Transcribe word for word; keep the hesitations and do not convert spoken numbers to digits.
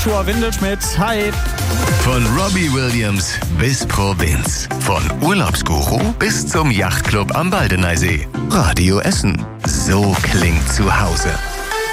Joshua Windelschmidt. Hi. Von Robbie Williams bis Provinz. Von Urlaubsguru bis zum Yachtclub am Baldeneysee. Radio Essen. So klingt zu Hause.